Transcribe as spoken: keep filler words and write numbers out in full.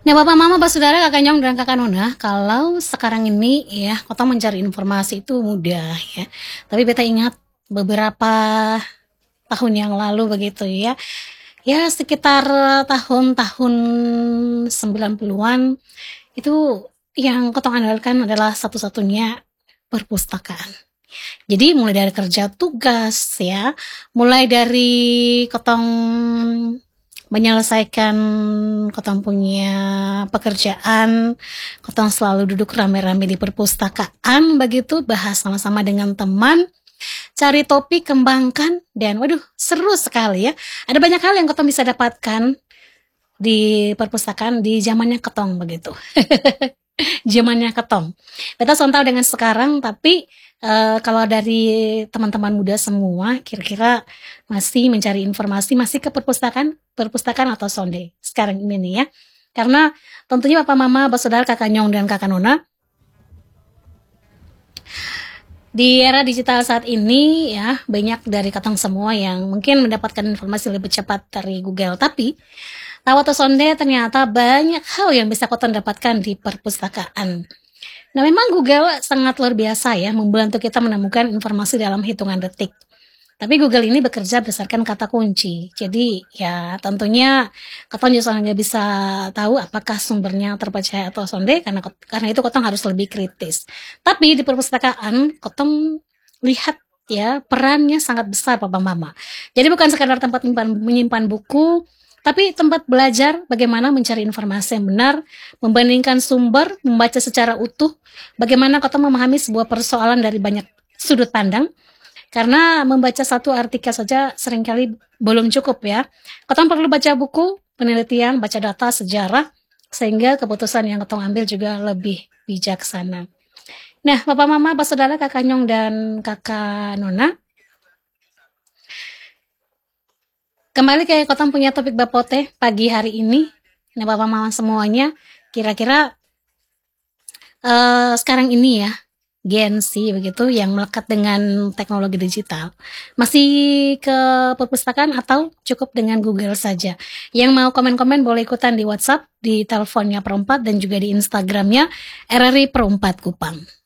Nah, Bapak, Mama, Pak, Saudara, Kakak Nyong, dan Kakak Nona, kalau sekarang ini ya, Kotong mencari informasi itu mudah ya. Tapi beta ingat beberapa tahun yang lalu begitu ya. Ya sekitar tahun-tahun sembilan puluhan itu yang Kotong andalkan adalah satu-satunya perpustakaan. Jadi mulai dari kerja tugas ya, mulai dari Kotong menyelesaikan Kotong punya pekerjaan, Kotong selalu duduk rame-rame di perpustakaan begitu, bahas sama-sama dengan teman, cari topik, kembangkan, dan waduh seru sekali ya. Ada banyak hal yang Kotong bisa dapatkan di perpustakaan di zamannya Kotong begitu. Zamannya Kotong. Beta sontak dengan sekarang, tapi uh, kalau dari teman-teman muda semua, kira-kira masih mencari informasi, masih ke perpustakaan, perpustakaan atau sonde sekarang ini nih ya. Karena tentunya Bapak Mama, Bapak Saudara, Kakak Nyong, dan Kakak Nona, di era digital saat ini ya, banyak dari Kotong semua yang mungkin mendapatkan informasi lebih cepat dari Google, tapi tahu atau sonde ternyata banyak hal yang bisa Kotong dapatkan di perpustakaan. Nah, memang Google sangat luar biasa ya, membantu kita menemukan informasi dalam hitungan detik. Tapi Google ini bekerja berdasarkan kata kunci. Jadi ya tentunya Kotong juga nggak bisa tahu apakah sumbernya terpercaya atau sonde, karena karena itu Kotong harus lebih kritis. Tapi di perpustakaan Kotong lihat ya perannya sangat besar Papa Mama. Jadi bukan sekadar tempat menyimpan, menyimpan buku, tapi tempat belajar bagaimana mencari informasi yang benar, membandingkan sumber, membaca secara utuh, bagaimana Kotong memahami sebuah persoalan dari banyak sudut pandang. Karena membaca satu artikel saja seringkali belum cukup ya. Kotong perlu baca buku, penelitian, baca data, sejarah, sehingga keputusan yang Kotong ambil juga lebih bijaksana. Nah, Bapak Mama, Pak Saudara, Kakak Nyong, dan Kakak Nona, kembali ke Kotong punya topik Bapote pagi hari ini. Nah, Bapak Mama semuanya, kira-kira uh, sekarang ini ya, Gen Z begitu yang melekat dengan teknologi digital, masih ke perpustakaan atau cukup dengan Google saja? Yang mau komen-komen boleh ikutan di WhatsApp, di teleponnya Perempat, dan juga di Instagramnya R R I Perempat Kupang.